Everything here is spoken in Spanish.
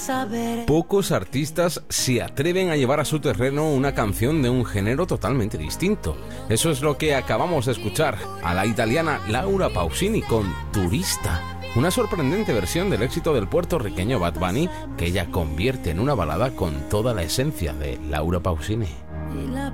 Pocos artistas se atreven a llevar a su terreno una canción de un género totalmente distinto. Eso es lo que acabamos de escuchar a la italiana Laura Pausini con Turista, una sorprendente versión del éxito del puertorriqueño Bad Bunny que ella convierte en una balada con toda la esencia de Laura Pausini.